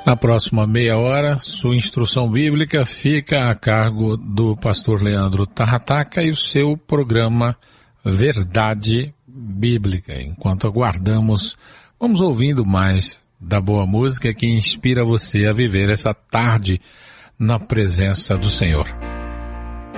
Na próxima meia hora, sua instrução bíblica fica a cargo do pastor Leandro Tarrataca e o seu programa Verdade Bíblica. Enquanto aguardamos, vamos ouvindo mais da boa música que inspira você a viver essa tarde na presença do Senhor.